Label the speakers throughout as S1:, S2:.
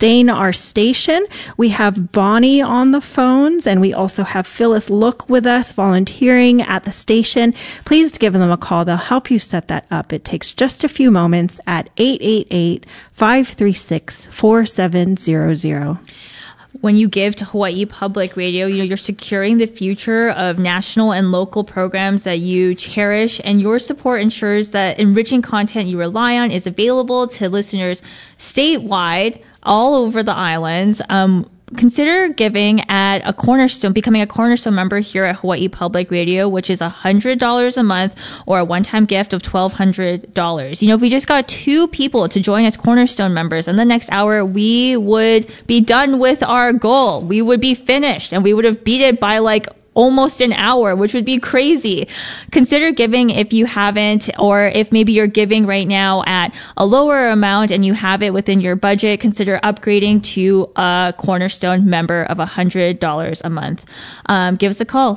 S1: sustain our station. We have Bonnie on the phones, and we also have Phyllis Look with us volunteering at the station. Please give them a call. They'll help you set that up. It takes just a few moments at 888-536-4700.
S2: When you give to Hawaii Public Radio, you're securing the future of national and local programs that you cherish, and your support ensures that enriching content you rely on is available to listeners statewide, all over the islands. Consider giving at a Cornerstone, becoming a Cornerstone member here at Hawaii Public Radio, which is $100 a month or a one-time gift of $1,200. If we just got 2 people to join as Cornerstone members, in the next hour, we would be done with our goal. We would be finished, and we would have beat it by almost an hour, which would be crazy. Consider giving if you haven't, or if maybe you're giving right now at a lower amount and you have it within your budget, consider upgrading to a Cornerstone member of $100 a month. Give us a call,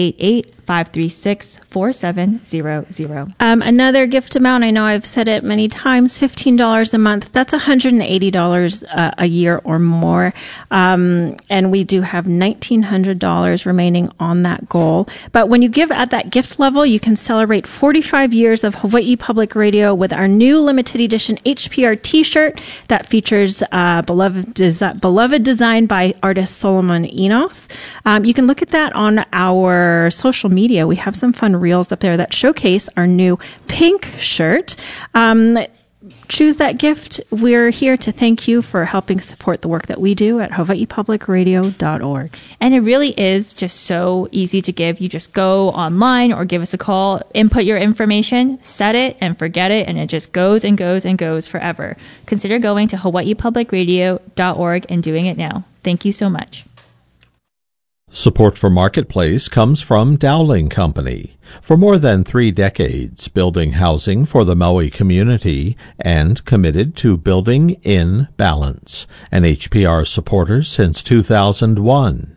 S2: 888-536-4700.
S1: Another gift amount, I know I've said it many times, $15 a month. That's $180 a year or more. And we do have $1,900 remaining on that goal. But when you give at that gift level, you can celebrate 45 years of Hawaii Public Radio with our new limited edition HPR t-shirt that features beloved design by artist Solomon Enos. You can look at that on our social media. We have some fun reels up there that showcase our new pink shirt. Choose that gift. We're here to thank you for helping support the work that we do at hawaiipublicradio.org.
S2: And it really is just so easy to give. You just go online or give us a call, input your information, set it and forget it, and it just goes and goes and goes forever. Consider going to hawaiipublicradio.org and doing it now. Thank you so much.
S3: Support for Marketplace comes from Dowling Company. For more than 3 decades, building housing for the Maui community and committed to building in balance. An HPR supporter since 2001.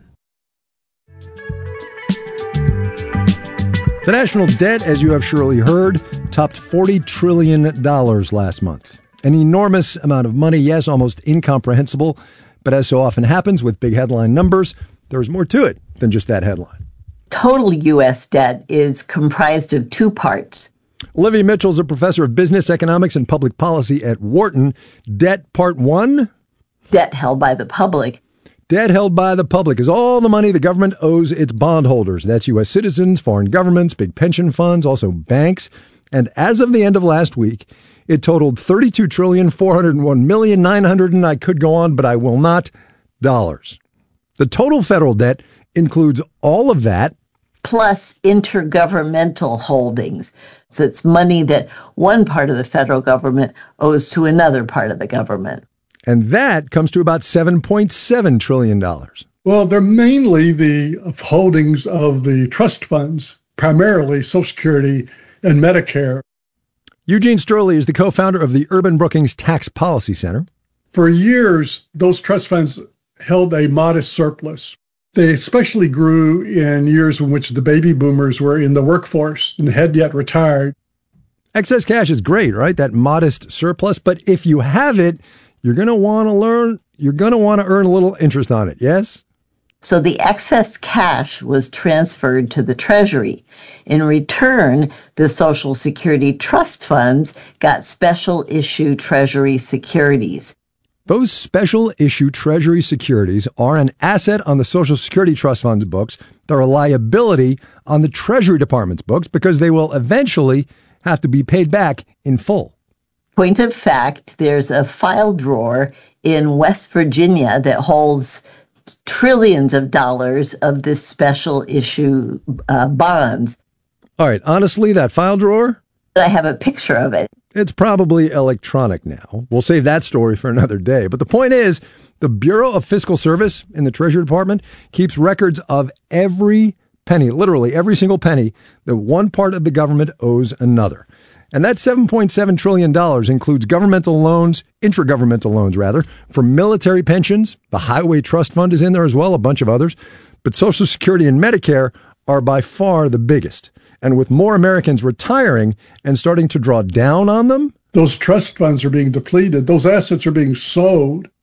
S4: The national debt, as you have surely heard, topped $40 trillion last month. An enormous amount of money, yes, almost incomprehensible. But as so often happens with big headline numbers, there's more to it than just that headline.
S5: Total U.S. debt is comprised of 2 parts.
S4: Olivia Mitchell is a professor of business economics and public policy at Wharton. Debt part 1?
S5: Debt held by the public.
S4: Debt held by the public is all the money the government owes its bondholders. That's U.S. citizens, foreign governments, big pension funds, also banks. And as of the end of last week, it totaled $32,401,900,000, and I could go on, but I will not, dollars. The total federal debt includes all of that,
S5: plus intergovernmental holdings. So it's money that one part of the federal government owes to another part of the government.
S4: And that comes to about $7.7 trillion.
S6: Well, they're mainly the holdings of the trust funds, primarily Social Security and Medicare.
S4: Eugene Sterling is the co-founder of the Urban Brookings Tax Policy Center.
S6: For years, those trust funds held a modest surplus. They especially grew in years in which the baby boomers were in the workforce and had yet retired.
S4: Excess cash is great, right? That modest surplus. But if you have it, you're going to want to earn a little interest on it, yes?
S5: So the excess cash was transferred to the Treasury. In return, the Social Security trust funds got special issue Treasury securities.
S4: Those special issue Treasury securities are an asset on the Social Security Trust Fund's books. They're a liability on the Treasury Department's books because they will eventually have to be paid back in full.
S5: Point of fact, there's a file drawer in West Virginia that holds trillions of dollars of this special issue bonds.
S4: All right, honestly, that file drawer?
S5: I have a picture of it.
S4: It's probably electronic now. We'll save that story for another day. But the point is, the Bureau of Fiscal Service in the Treasury Department keeps records of every penny, literally every single penny, that one part of the government owes another. And that $7.7 trillion includes governmental loans, intragovernmental loans, rather, for military pensions. The Highway Trust Fund is in there as well, a bunch of others. But Social Security and Medicare are by far the biggest. And with more Americans retiring and starting to draw down on them,
S6: those trust funds are being depleted. Those assets are being sold.